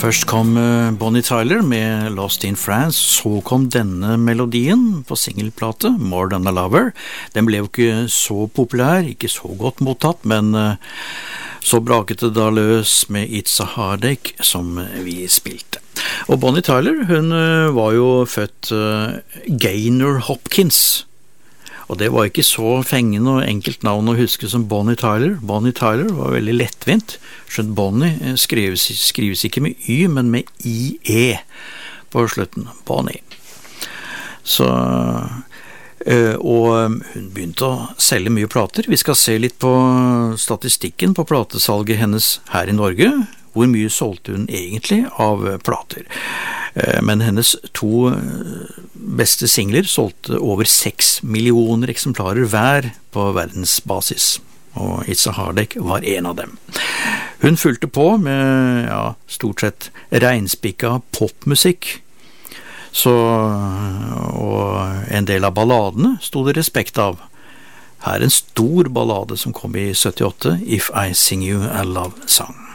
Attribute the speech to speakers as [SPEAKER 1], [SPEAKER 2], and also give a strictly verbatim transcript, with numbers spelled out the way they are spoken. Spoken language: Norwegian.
[SPEAKER 1] Først kom Bonnie Tyler med Lost in France, så kom denne melodien på singelplate, More Than a Lover. Den ble jo ikke så populær, ikke så godt mottatt, men så braket det da løs med It's a Heartache som vi spilte. Og Bonnie Tyler, hun var jo født Gaynor Hopkins, og det var ikke så fengende og enkelt navn å huske som Bonnie Tyler. Bonnie Tyler var veldig lettvint, skjønt Bonnie skrives, skrives ikke med Y, men med I-E på slutten, Bonnie. Så, og hun begynte å selge mye plater. Vi skal se litt på statistikken på platesalget hennes her i Norge. Hvor mye solgte hun egentlig av plater? Men hennes to beste singler solgte over seks millioner eksemplarer hver på verdensbasis, og It's a Heartache var en av dem. Hun fulgte på med ja, stort sett regnspikka popmusikk, så, og en del av balladene stod det respekt av. Her er en stor ballade som kom i syttiåtte, If I Sing You a Love Song.